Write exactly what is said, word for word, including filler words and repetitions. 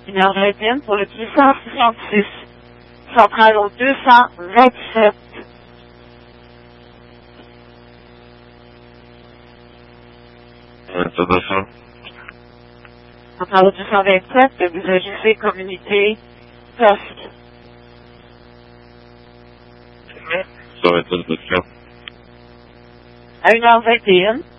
une heure vingt et un pour le deux cent soixante-six. Centrale au deux cent vingt-sept. Ouais, ça doit ça. Centrale au deux cent vingt-sept, vous agissez communauté poste. Ça va être ça, de faire. À une heure vingt et un.